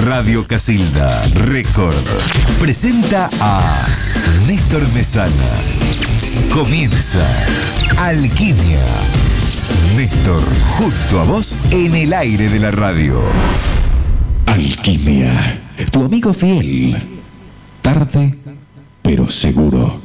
Radio Casilda Record presenta a Néstor Mesana. Comienza Alquimia. Néstor, junto a vos en el aire de la radio. Alquimia, tu amigo fiel. Tarde, pero seguro.